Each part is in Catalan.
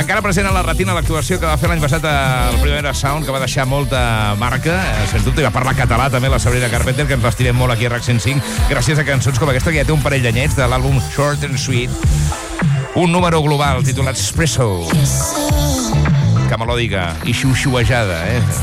Encara present a la retina l'actuació que va fer l'any passat al Primavera Sound, que va deixar molta marca. Sens dubte, va parlar català també la Sabrina Carpenter, que ens l'estirem molt aquí a RAC 105, gràcies a cançons com aquesta, que ja té un parell d'anyets, de l'àlbum Short and Sweet. Un número global titulat Espresso. Que melòdica i xiu-xiuejada,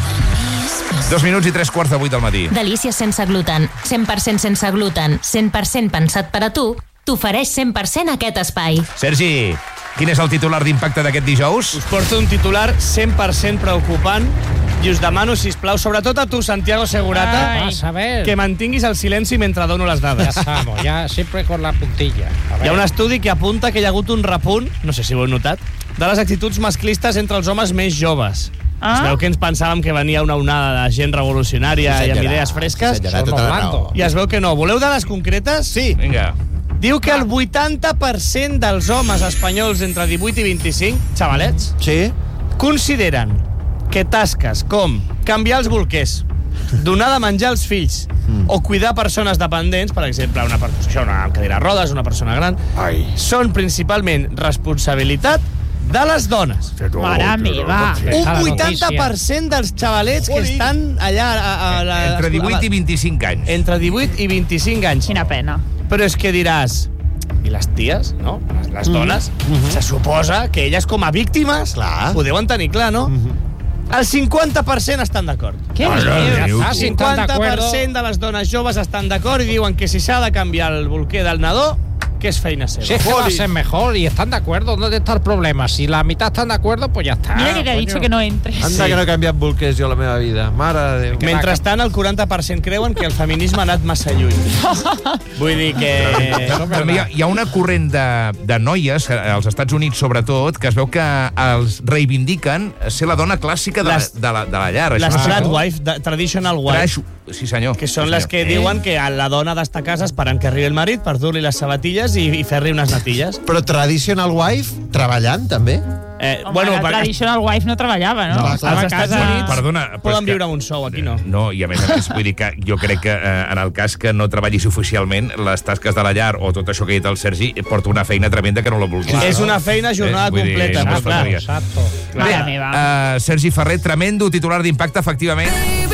2 minuts i 3 quarts de 8 del matí. Delícies sense gluten, 100% sense gluten, 100% pensat per a tu, t'ofereix 100% aquest espai. Sergi, quin és el titular d'impacte d'aquest dijous? Us porto un titular 100% preocupant i us demano, sisplau, sobretot a tu, Santiago Segurata, que mantinguis el silenci mentre dono les dades. Ya siempre con la puntilla. Hi ha un estudi que apunta que hi ha hagut un repunt, no sé si ho heu notat, de les actituds masclistes entre els homes més joves. Es veu que ens pensàvem que venia una onada de gent revolucionària i amb idees fresques, i es veu que no. Voleu dades concretes? Sí. Vinga. Diu que el 80% dels homes espanyols entre 18 i 25, xavalets, consideren que tasques com canviar els bolquers, donar de menjar als fills o cuidar persones dependents, per exemple, una cadira de rodes, una persona gran, són principalment responsabilitat de les dones. Mare meva. Un 80% dels xavalets que estan allà... Entre 18 i 25 anys. Entre 18 i 25 anys. Quina pena. Però és que diràs, i les ties, no? Les dones, se suposa que elles com a víctimes ho deuen tenir clar, no? El 50% estan d'acord. Què dius? El 50% de les dones joves estan d'acord i diuen que si s'ha de canviar el bolquer del nadó, que es feina seva. Si es que va a ser mejor y están de acuerdo, ¿dónde está el problema? Si la mitad están de acuerdo, pues ya está. Mira que te ha dicho que no entres. Anda que no he canviat bolquers jo la meva vida. Mare de Déu. Mentrestant, el 40% creuen que el feminisme ha anat massa lluny. Vull dir que... També hi ha una corrent de noies, als Estats Units sobretot, que es veu que els reivindiquen ser la dona clàssica de la llar. Les tradwife, traditional wife. Sí, senyor. Que són les que diuen que la dona ha d'estar a casa esperant que arribi el marit per dur-li les sabatilles i fer-li unes natilles. Però traditional wife, treballant, també? La traditional wife no treballava, no? Als Estats Units poden viure amb un sou, aquí no. No, i a més, vull dir que jo crec que en el cas que no treballis oficialment, les tasques de la llar o tot això que ha dit el Sergi porta una feina tremenda que no la vulguis. És una feina jornada completa. Bé, Sergi Ferrer, tremendo titular d'impacte, efectivament.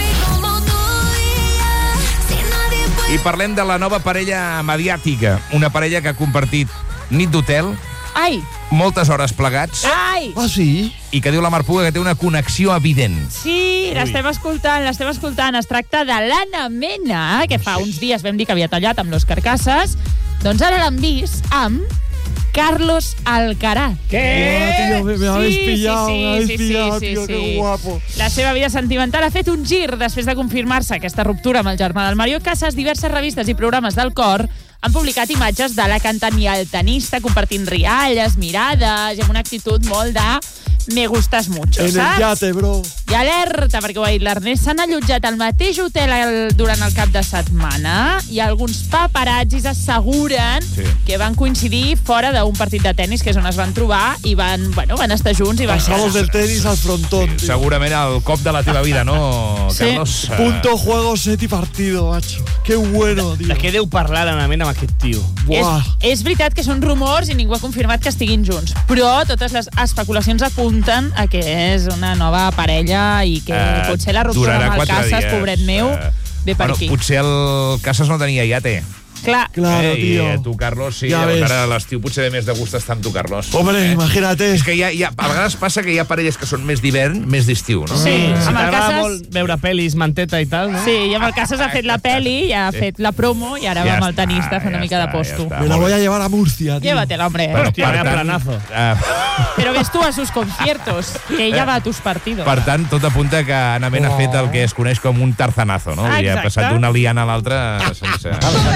I parlem de la nova parella mediàtica. Una parella que ha compartit nit d'hotel, moltes hores plegats, i que diu la Mar Puga que té una connexió evident. Sí, l'estem escoltant. Es tracta de l'Anna Mena, que fa uns dies vam dir que havia tallat amb l'Òscar Casas. Doncs ara l'han vist amb Carlos Alcaraz. ¿Qué? Me habéis pillado, tío, qué guapo. La seva vida sentimental ha fet un gir després de confirmar-se aquesta ruptura amb el germà del Mario Casas. Diverses revistes i programes del cor han publicat imatges de la cantant i el tenista compartint rialles, mirades i amb una actitud molt de me gustas mucho, saps? En el yate, bro. I alerta, perquè ho ha dit l'Ernest, s'han allotjat al mateix hotel durant el cap de setmana i alguns paparazzis asseguren que van coincidir fora d'un partit de tennis, que és on es van trobar, i van estar junts i van... Pasamos del tenis al frontón. Segurament el cop de la teva vida, no, Carlos? Punto, juego, set i partido, macho. Que bueno, tío. De què deu parlar l'Anna Mena amb aquest tio? És veritat que són rumors i ningú ha confirmat que estiguin junts, però totes les especulacions apunten a que és una nova parella i que potser la ruptura amb el Casas, pobret meu, ve per aquí. Potser el Casas no tenia iate. Claro, tío. I tu, Carlos, sí. Ara l'estiu potser ve més de gust estar amb tu, Carlos. Hombre, imagínate. És que a vegades passa que hi ha parelles que són més d'hivern, més d'estiu, no? Sí, amb el Casas... molt veure pel·lis, manteta i tal, no? Sí, i amb el Casas ha fet la pel·li, ja ha fet la promo i ara va amb el tenista a fer una mica de posto. Me la voy a llevar a Murcia, tío. Llévatela, hombre. Hòstia, vaya planazo. Pero ves tú a sus conciertos, que ella va a tus partidos. Per tant, tot apunta que Anna Mena ha fet el que es coneix com un tarzanazo, no? I ha passat d'una liana a l'altra sense...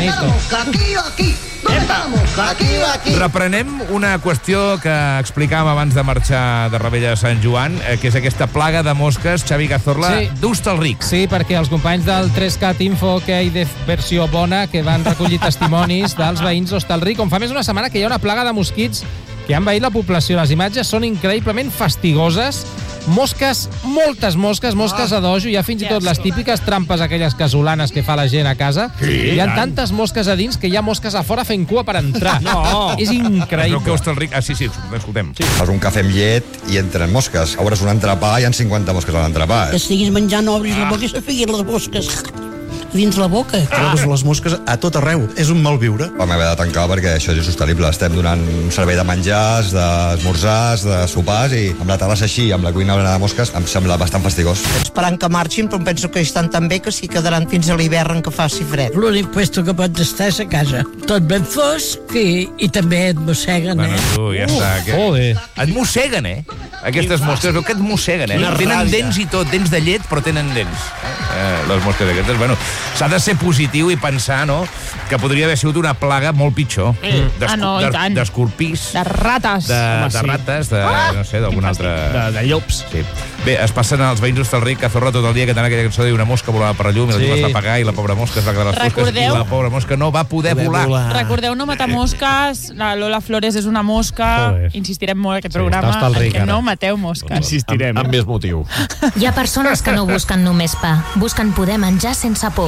Reprenem una qüestió que explicàvem abans de marxar de Rebella de Sant Joan, que és aquesta plaga de mosques, Xavi Cazorla, d'Hostalric. Sí, perquè els companys del 3CAT Info, que hi de versió bona, que van recollir testimonis dels veïns d'Hostalric, on fa més d'una setmana que hi ha una plaga de mosquits que han envaït la població. Les imatges són increïblement fastigoses mosques, moltes mosques a dojo. Hi ha fins i tot les típiques trampes aquelles casolanes que fa la gent a casa. Hi ha tantes mosques a dins que hi ha mosques a fora fent cua per entrar. No! És increïble. Que Hostalric... Sí, escoltem. Fas un cafè amb llet i entren mosques. Obres un entrepà i hi ha 50 mosques a l'entrepà. Que estiguis menjant, obris la boca i s'afiguin les mosques dins la boca. Trobes les mosques a tot arreu. És un mal viure. Vam haver de tancar perquè això és insostenible. Estem donant un servei de menjars, d'esmorzars, de sopars i amb la terrassa així, amb la cuina plena de mosques, em sembla bastant fastigós. Esperant que marxin, però em penso que estan tan bé que s'hi quedaran fins a l'hivern que faci fred. L'únic puesto que pots estar és a casa. Tot ben fosc i també et mosseguen, Bueno, tu, ja està. Joder. Et mosseguen, Aquestes mosques, veu que et mosseguen, Tenen dents i tot, dents de llet, però tenen dents. Les mosques aquestes, bueno, s'ha de ser positiu i pensar, no?, que podria haver sigut una plaga molt pitjor. No, i tant. D'escorpís. De rates. De rates, no sé, d'algun altre... De llops. Sí. Bé, es passen els veïns d'Hostalric a Zorra tot el dia cantant aquella cançó de una mosca volava per la llum i la llum es va apagar i la pobra mosca es va quedar a les fosques i la pobra mosca no va poder volar. Recordeu no matar mosques, la Lola Flores és una mosca. Joder. Insistirem molt en aquest programa està Hostalric, que ara. no mateu mosques. Insistirem. Amb més motiu. Hi ha persones que no busquen només pa, busquen poder menjar sense por.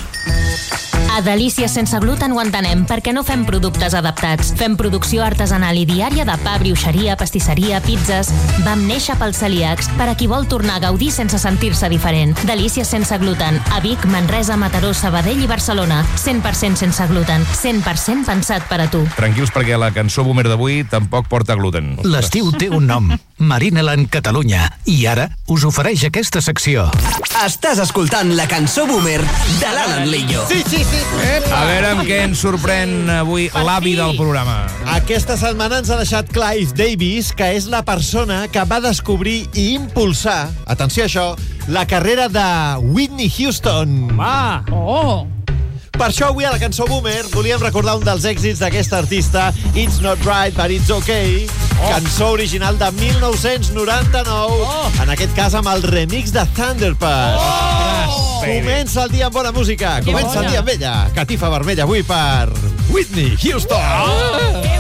A Delícies sense gluten ho entenem, perquè no fem productes adaptats. Fem producció artesanal i diària de pa, brioixeria, pastisseria, pizzas. Vam néixer pels celíacs, per a qui vol tornar a gaudir sense sentir-se diferent. Delícies sense gluten. A Vic, Manresa, Mataró, Sabadell i Barcelona. 100% sense gluten. 100% pensat per a tu. Tranquils, perquè la cançó boomer d'avui tampoc porta gluten. L'estiu té un nom, Marineland Catalunya, i ara us ofereix aquesta secció. Estàs escoltant la cançó boomer de l'Alan Lillo. Sí. A veure amb què ens sorprèn avui l'avi del programa. Aquesta setmana ens ha deixat Clive Davis, que és la persona que va descobrir i impulsar, atenció a això, la carrera de Whitney Houston. Oh! Per això avui a la cançó Boomer volíem recordar un dels èxits d'aquesta artista, It's Not Right But It's Okay, cançó original de 1999, en aquest cas amb el remix de Thunderpass. Comença el dia amb bona música, comença el dia amb ella. Catifa vermella avui per Whitney Houston. Que